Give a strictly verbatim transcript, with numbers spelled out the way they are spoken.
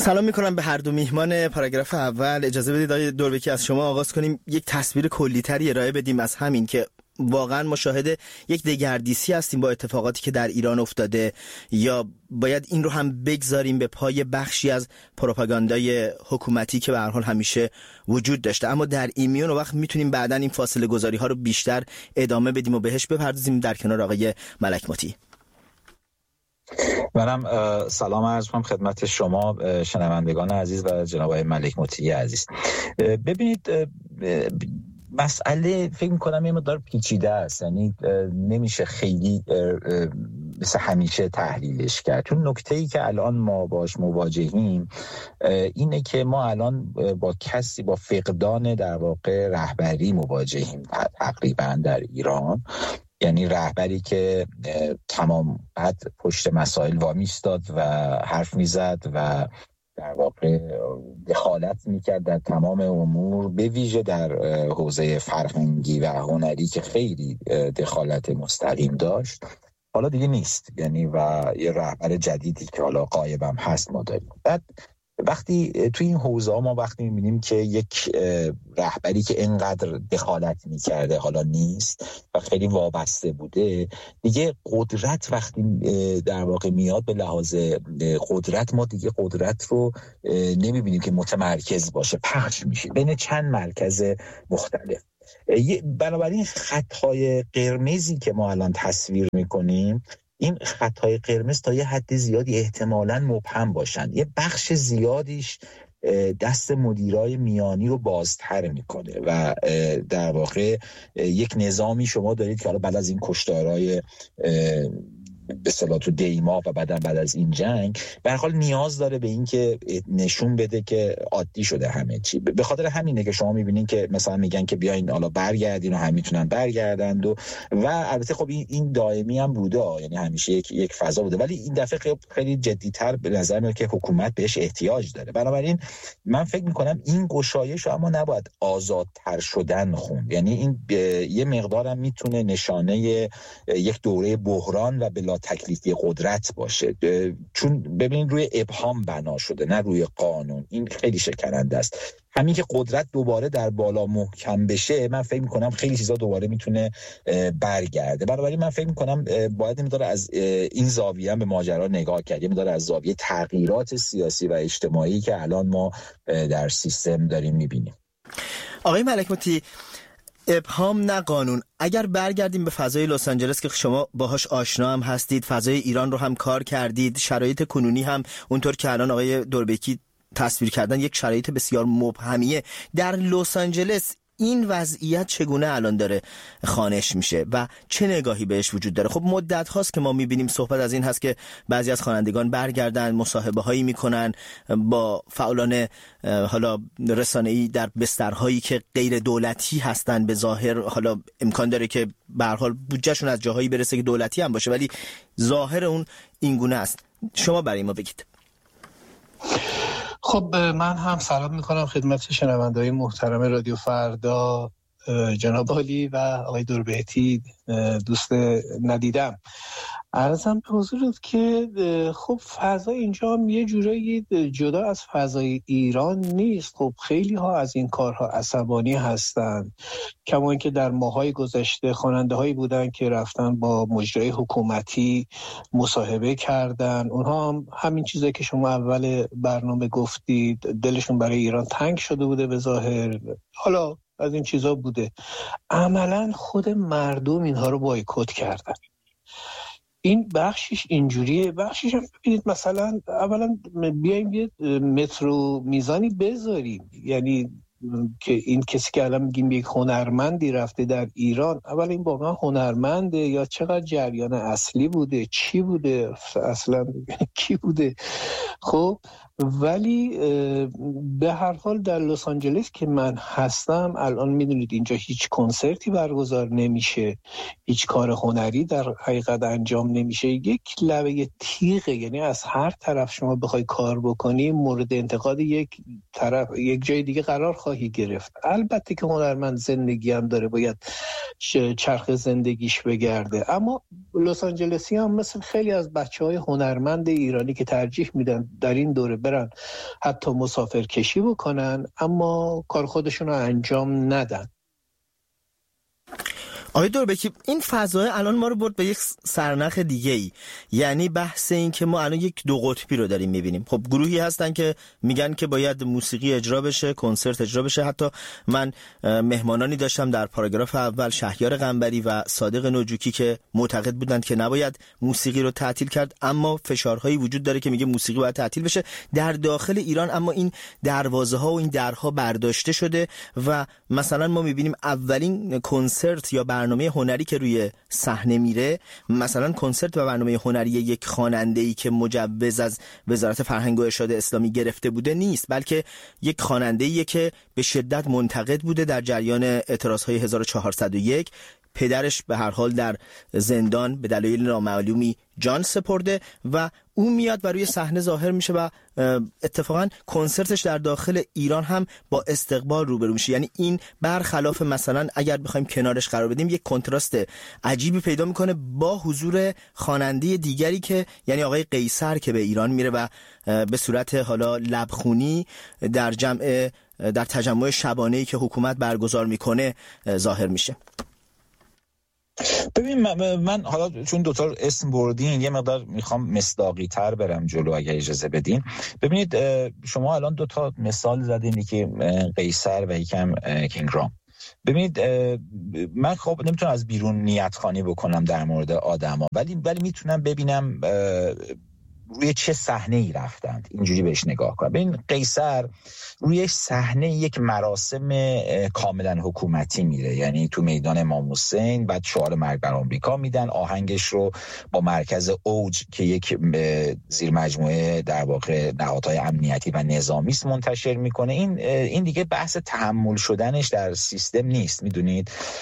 سلام میکنم به هر دو میهمان پاراگراف اول. اجازه بدید آقای دوربکی از شما آغاز کنیم، یک تصویر کلی‌تری ارائه بدیم از همین که واقعا مشاهده یک دگردیسی هستیم با اتفاقاتی که در ایران افتاده، یا باید این رو هم بگذاریم به پای بخشی از پروپاگاندای حکومتی که به هر حال همیشه وجود داشته. اما در این میون وقت میتونیم بعداً این فاصله گذاری ها رو بیشتر ادامه بدیم و بهش بپردازیم در کنار آقای ملک موتی. منم سلام عرض کنم خدمت شما شنوندگان عزیز و جناب آقای ملک موتی عزیز. ببینید مسئله فکر می‌کنم یه مقدار پیچیده است، یعنی نمیشه خیلی مثل همیشه تحلیلش کرد، چون نکته‌ای که الان ما باش مواجهیم اینه که ما الان با کسی با فقدان در واقع رهبری مواجهیم تقریبا در ایران، یعنی رهبری که تمام حد پشت مسائل وامیستاد و حرف میزد و در واقع دخالت میکرد در تمام امور، به ویژه در حوزه فرهنگی و هنری که خیلی دخالت مستقیم داشت. حالا دیگه نیست، یعنی و یه رهبر جدیدی که حالا غایبم هست ما داریم. بعد وقتی توی این حوزه ها ما وقتی می‌بینیم که یک رهبری که اینقدر دخالت می‌کرده حالا نیست و خیلی وابسته بوده، دیگه قدرت وقتی در واقع میاد به لحاظ قدرت، ما دیگه قدرت رو نمی‌بینیم که متمرکز باشه، پخش میشه بین چند مرکز مختلف. بنابراین خطهای قرمزی که ما الان تصویر می‌کنیم، این خطای قرمز تا یه حد زیادی احتمالاً مبهم باشن، یه بخش زیادیش دست مدیرای میانی رو بازتر میکنه و در واقع یک نظامی شما دارید که حالا بعد از این کشتارهای به اصطلاح تو دیما و بعدن بعد از این جنگ به هر حال نیاز داره به این که نشون بده که عادی شده همه چی. به خاطر همینه که شما میبینین که مثلا میگن که بیاین حالا برگردین و هم میتونن برگردند و و البته خب این این دائمی هم بوده، یعنی همیشه یک یک فضا بوده، ولی این دفعه خیلی جدی‌تر به نظر میاد که حکومت بهش احتیاج داره. بنابراین من فکر میکنم این گشایش اما نباید آزادتر شدن خوند، یعنی این یه مقدارم میتونه نشانه یک دوره بحران و بلا تکلیفی قدرت باشه، چون ببینید روی ابهام بنا شده نه روی قانون. این خیلی شکننده است. همین که قدرت دوباره در بالا محکم بشه، من فکر میکنم خیلی چیزا دوباره میتونه برگرده. بنابراین من فکر میکنم باید این داره از این زاویه به ماجرا نگاه کرد، این داره از زاویه تغییرات سیاسی و اجتماعی که الان ما در سیستم داریم میبینیم. آقای ملک موتی، ابهام نه قانون. اگر برگردیم به فضای لس آنجلس که شما باهاش آشنا هم هستید، فضای ایران رو هم کار کردید، شرایط کنونی هم اونطور که الان آقای دوربکی تصویر کردن یک شرایط بسیار مبهمیه. در لس آنجلس این وضعیت چگونه الان داره خوانش میشه و چه نگاهی بهش وجود داره؟ خب مدت هاست که ما میبینیم صحبت از این هست که بعضی از خوانندگان برگردن، مصاحبه هایی میکنن با فعالان حالا رسانه‌ای در بسترهایی که غیر دولتی هستن. به ظاهر حالا امکان داره که به هر حال بودجهشون از جاهایی برسه که دولتی هم باشه، ولی ظاهر اون اینگونه است. شما برای ما بگید. خب من هم سلام میکنم خدمت شنونده‌های محترم رادیو فردا، جناب عالی و آقای دوربکی دوست ندیدم. عرضم به حضورت که خب فضا اینجا هم یه جورایی جدا از فضای ایران نیست. خب خیلی ها از این کارها عصبانی هستند، کما اینکه در ماهای گذشته خواننده هایی بودن که رفتن با مجریای حکومتی مصاحبه کردن. اونها هم همین چیزایی که شما اول برنامه گفتید، دلشون برای ایران تنگ شده بوده به ظاهر، حالا از این چیزا بوده. عملا خود مردم اینها رو بایکوت کردن. این بخشش اینجوریه، بخشش هم ببینید مثلا اولا بیایم یه مترو میزانی بذاریم، یعنی که این کسی که الان میگیم یک هنرمندی رفته در ایران، اولا این واقعا هنرمنده یا چقدر جریان اصلی بوده، چی بوده اصلا، کی بوده؟ خب ولی به هر حال در لس آنجلس که من هستم الان میدونید اینجا هیچ کنسرتی برگزار نمیشه، هیچ کار هنری در حقیقت انجام نمیشه. یک لبه تیغه، یعنی از هر طرف شما بخوای کار بکنی مورد انتقاد یک طرف یک جای دیگه قرار خواهی گرفت. البته که هنرمند زندگی هم داره، باید چرخ زندگیش بگرده، اما لس آنجلسی هم مثل خیلی از بچهای هنرمند ایرانی که ترجیح میدن در این دوره برن حتی مسافر کشی بکنن اما کار خودشون رو انجام ندن. آقای دوربکی، این فضای الان ما رو برد به یک سرنخ دیگه ای، یعنی بحث این که ما الان یک دو قطبی رو داریم میبینیم. خب گروهی هستن که میگن که باید موسیقی اجرا بشه، کنسرت اجرا بشه. حتی من مهمانانی داشتم در پاراگراف اول، شهریار قنبری و صادق نوجوکی، که معتقد بودند که نباید موسیقی رو تعطیل کرد، اما فشارهایی وجود داره که میگه موسیقی باید تعطیل بشه در داخل ایران. اما این دروازه ها و این درها برداشته شده و مثلا ما میبینیم اولین کنسرت یا برنامه هنری که روی صحنه میره، مثلا کنسرت و برنامه هنری یک خواننده‌ای که مجوز از وزارت فرهنگ و ارشاد اسلامی گرفته بوده نیست، بلکه یک خواننده‌ای که به شدت منتقد بوده در جریان اعتراضهای هزار و چهارصد و یک. پدرش به هر حال در زندان به دلایل نامعلومی جان سپرده و اون میاد و روی صحنه ظاهر میشه و اتفاقا کنسرتش در داخل ایران هم با استقبال روبرو میشه. یعنی این برخلاف مثلا اگر بخوایم کنارش قرار بدیم، یک کنتراست عجیبی پیدا میکنه با حضور خواننده دیگری که یعنی آقای قیصر که به ایران میره و به صورت حالا لبخونی در جمع در تجمع شبانه‌ای که حکومت برگزار میکنه ظاهر میشه. ببین من, من حالا چون دوتا اسم بردین یه مقدار میخوام مصداقی تر برم جلو اگه اجازه بدین. ببینید شما الان دوتا مثال زدین، که قیصر و یکم کینگرام. ببینید من خب نمیتونم از بیرون نیت خوانی بکنم در مورد آدما، ولی ولی میتونم ببینم روی چه صحنه ای رفتند، اینجوری بهش نگاه کنم. ببین قیصر روی صحنه یک مراسم کاملا حکومتی میره، یعنی تو میدان امام حسین، بعد شعار مرگ بر آمریکا میدن، آهنگش رو با مرکز اوج که یک زیر مجموعه در واقع نهادهای امنیتی و نظامی است منتشر میکنه. این این دیگه بحث تحمل شدنش در سیستم نیست، میدونید.